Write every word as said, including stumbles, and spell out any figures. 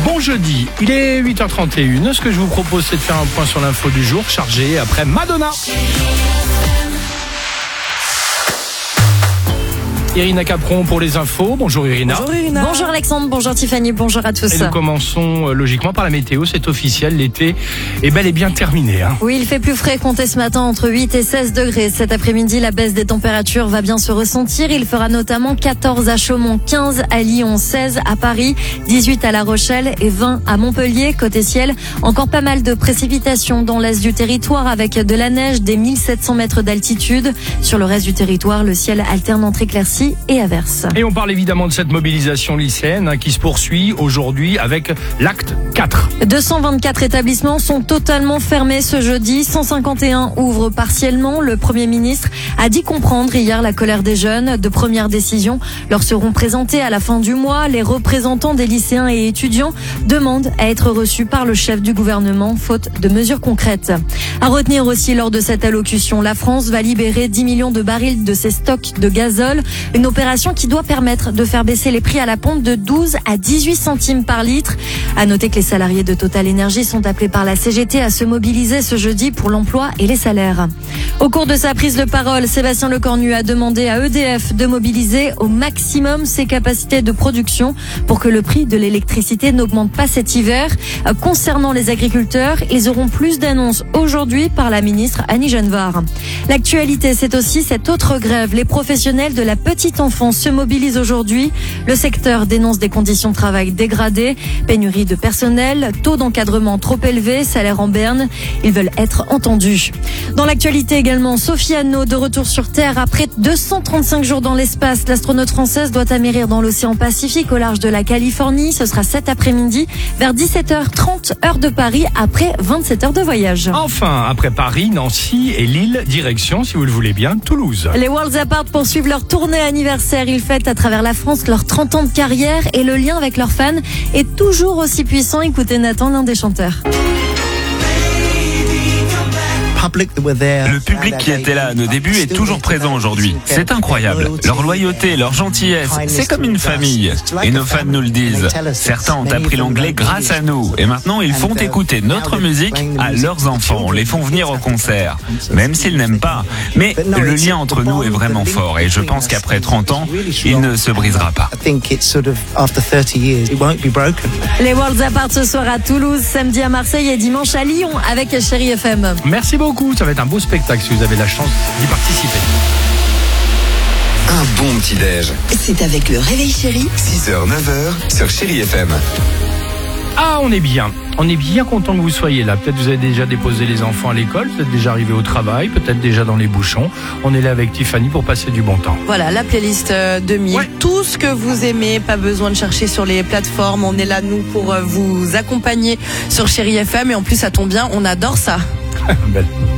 Bon jeudi, il est huit heures trente et une. Ce que je vous propose, c'est de faire un point sur l'info du jour, chargé après Madonna. Irina Capron pour les infos. Bonjour Irina. Bonjour Irina. Bonjour Alexandre, bonjour Tiffany, bonjour à tous. Et nous commençons euh, logiquement par la météo, c'est officiel, l'été est bel et bien terminé. Hein. Oui, il fait plus frais, comptez ce matin entre huit et seize degrés. Cet après-midi, la baisse des températures va bien se ressentir. Il fera notamment quatorze à Chaumont, quinze à Lyon, seize à Paris, dix-huit à La Rochelle et vingt à Montpellier. Côté ciel, encore pas mal de précipitations dans l'est du territoire avec de la neige des mille sept cents mètres d'altitude. Sur le reste du territoire, le ciel alterne entre éclaircies et averses. Et on parle évidemment de cette mobilisation lycéenne hein, qui se poursuit aujourd'hui avec l'acte quatre. deux cent vingt-quatre établissements sont totalement fermés ce jeudi. cent cinquante et un ouvrent partiellement. Le Premier ministre a dit comprendre hier la colère des jeunes. De premières décisions leur seront présentées à la fin du mois. Les représentants des lycéens et étudiants demandent à être reçus par le chef du gouvernement, faute de mesures concrètes. À retenir aussi lors de cette allocution, la France va libérer dix millions de barils de ses stocks de gazole. Une opération qui doit permettre de faire baisser les prix à la pompe de douze à dix-huit centimes par litre. À noter que les salariés de Total Energy sont appelés par la C G T à se mobiliser ce jeudi pour l'emploi et les salaires. Au cours de sa prise de parole, Sébastien Lecornu a demandé à E D F de mobiliser au maximum ses capacités de production pour que le prix de l'électricité n'augmente pas cet hiver. Concernant les agriculteurs, ils auront plus d'annonces aujourd'hui par la ministre Annie Genevard. L'actualité, c'est aussi cette autre grève. Les professionnels de la petite enfance se mobilisent aujourd'hui. Le secteur dénonce des conditions de travail dégradées, pénurie de personnel, taux d'encadrement trop élevé, salaire en berne. Ils veulent être entendus. Dans l'actualité également, Sophie Anno de retour sur Terre après deux cent trente-cinq jours dans l'espace. L'astronaute française doit atterrir dans l'océan Pacifique au large de la Californie. Ce sera cet après-midi vers dix-sept heures trente heure de Paris après vingt-sept heures de voyage. Enfin, après Paris, Nancy et Lille, direction, si vous le voulez bien, Toulouse. Les Worlds Apart poursuivent leur tournée anniversaire. Ils fêtent à travers la France leurs trente ans de carrière et le lien avec leurs fans est toujours aussi puissant. Écoutez Nathan, l'un des chanteurs. Le public qui était là à nos débuts est toujours présent aujourd'hui. C'est incroyable. Leur loyauté, leur gentillesse, c'est comme une famille. Et nos fans nous le disent. Certains ont appris l'anglais grâce à nous. Et maintenant, ils font écouter notre musique à leurs enfants. Les font venir au concert. Même s'ils n'aiment pas. Mais le lien entre nous est vraiment fort. Et je pense qu'après trente ans, il ne se brisera pas. Les Worlds Apart ce soir à Toulouse, samedi à Marseille et dimanche à Lyon avec Chérie F M. Merci beaucoup. Ça va être un beau spectacle si vous avez la chance d'y participer. Un bon petit-déj. C'est avec le Réveil Chéri. six heures neuf heures sur Chérie F M. Ah, on est bien. On est bien content que vous soyez là. Peut-être vous avez déjà déposé les enfants à l'école, peut-être déjà arrivé au travail, peut-être déjà dans les bouchons. On est là avec Tiffany pour passer du bon temps. Voilà, la playlist deux mille. Ouais. Tout ce que vous aimez, pas besoin de chercher sur les plateformes. On est là, nous, pour vous accompagner sur Chérie F M. Et en plus, ça tombe bien, on adore ça. Belle.